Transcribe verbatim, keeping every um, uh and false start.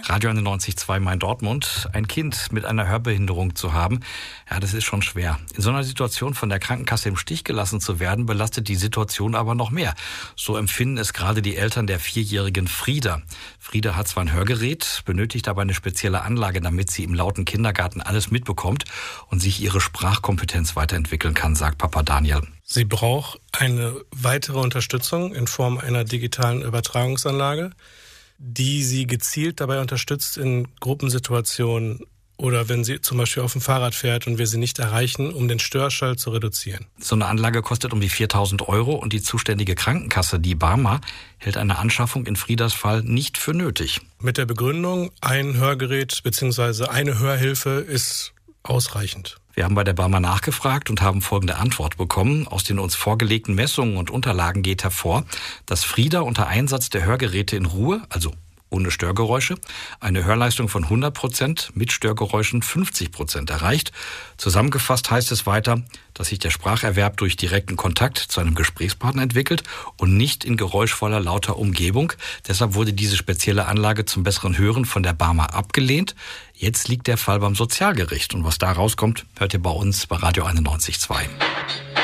Radio einundneunzig Komma zwei Main-Dortmund. Ein Kind mit einer Hörbehinderung zu haben, ja, das ist schon schwer. In so einer Situation von der Krankenkasse im Stich gelassen zu werden, belastet die Situation aber noch mehr. So empfinden es gerade die Eltern der vierjährigen Frieda. Frieda hat zwar ein Hörgerät, benötigt aber eine spezielle Anlage, damit sie im lauten Kindergarten alles mitbekommt und sich ihre Sprachkompetenz weiterentwickeln kann, sagt Papa Daniel. Sie braucht eine weitere Unterstützung in Form einer digitalen Übertragungsanlage, die sie gezielt dabei unterstützt in Gruppensituationen oder wenn sie zum Beispiel auf dem Fahrrad fährt und wir sie nicht erreichen, um den Störschall zu reduzieren. So eine Anlage kostet um die viertausend Euro und die zuständige Krankenkasse, die Barmer, hält eine Anschaffung in Friedas Fall nicht für nötig. Mit der Begründung, ein Hörgerät bzw. eine Hörhilfe ist ausreichend. Wir haben bei der Barmer nachgefragt und haben folgende Antwort bekommen. Aus den uns vorgelegten Messungen und Unterlagen geht hervor, dass Frieda unter Einsatz der Hörgeräte in Ruhe, also ohne Störgeräusche, eine Hörleistung von hundert Prozent, mit Störgeräuschen fünfzig Prozent erreicht. Zusammengefasst heißt es weiter, dass sich der Spracherwerb durch direkten Kontakt zu einem Gesprächspartner entwickelt und nicht in geräuschvoller, lauter Umgebung. Deshalb wurde diese spezielle Anlage zum besseren Hören von der Barmer abgelehnt. Jetzt liegt der Fall beim Sozialgericht und was da rauskommt, hört ihr bei uns bei Radio einundneunzig Komma zwei.